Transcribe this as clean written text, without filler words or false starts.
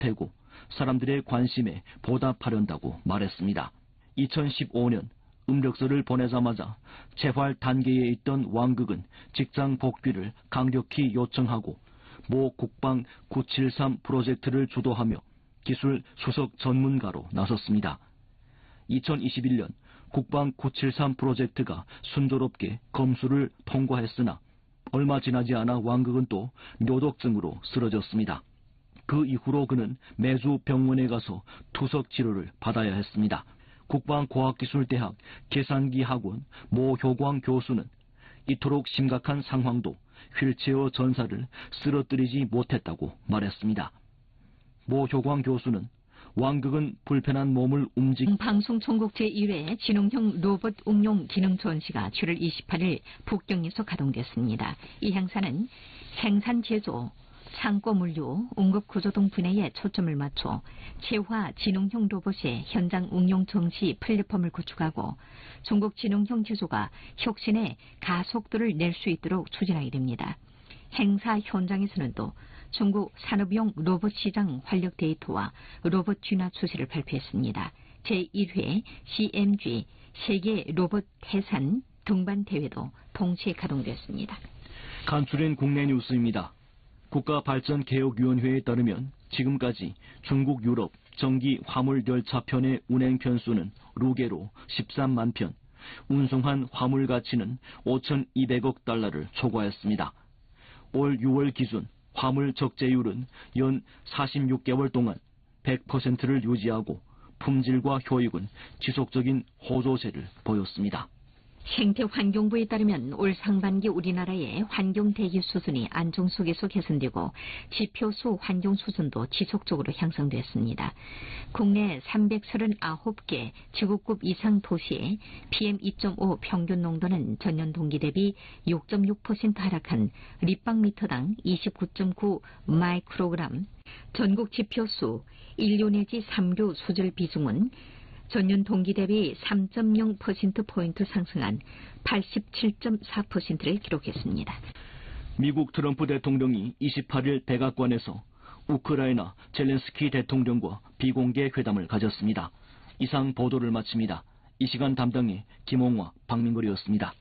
보태고 사람들의 관심에 보답하려다고 말했습니다. 2015년 음력서를 보내자마자 재활 단계에 있던 왕극은 직장 복귀를 강력히 요청하고 모 국방 973 프로젝트를 주도하며 기술 수석 전문가로 나섰습니다. 2021년 국방 973 프로젝트가 순조롭게 검수를 통과했으나 얼마 지나지 않아 왕극은 또 뇨독증으로 쓰러졌습니다. 그 이후로 그는 매주 병원에 가서 투석 치료를 받아야 했습니다. 국방과학기술대학 계산기 학원 모 효광 교수는 이토록 심각한 상황도 휠체어 전사를 쓰러뜨리지 못했다고 말했습니다. 모 효광 교수는 왕극은 불편한 몸을 방송 전국 제1회 지능형 로봇 응용 기능 전시가 7월 28일 북경에서 가동됐습니다. 이 행사는 생산 제조, 창고 물류, 응급 구조 등 분야에 초점을 맞춰 체화 지능형 로봇의 현장 응용 전시 플랫폼을 구축하고 중국 지능형 제조가 혁신의 가속도를 낼 수 있도록 추진하게 됩니다. 행사 현장에서는 또 중국 산업용 로봇 시장 활력 데이터와 로봇 진화 추세를 발표했습니다. 제1회 CMG 세계 로봇 해산 등반 대회도 동시에 가동됐습니다. 간추린 국내 뉴스입니다. 국가발전개혁위원회에 따르면 지금까지 중국 유럽 정기 화물 열차편의 운행 편수는 루게로 13만 편, 운송한 화물 가치는 5,200억 달러를 초과했습니다. 올 6월 기준 화물 적재율은 연 46개월 동안 100%를 유지하고 품질과 효익은 지속적인 호조세를 보였습니다. 생태환경부에 따르면 올 상반기 우리나라의 환경 대기 수준이 안정 속에서 개선되고 지표수 환경 수준도 지속적으로 향상됐습니다. 국내 339개 지구급 이상 도시의 PM2.5 평균 농도는 전년 동기 대비 6.6% 하락한立方미터당 29.9 마이크로그램, 전국 지표수 1류 내지 3류 수질 비중은 전년 동기 대비 3.0%포인트 상승한 87.4%를 기록했습니다. 미국 트럼프 대통령이 28일 백악관에서 우크라이나 젤렌스키 대통령과 비공개 회담을 가졌습니다. 이상 보도를 마칩니다. 이 시간 담당의 김홍화, 박민걸이었습니다.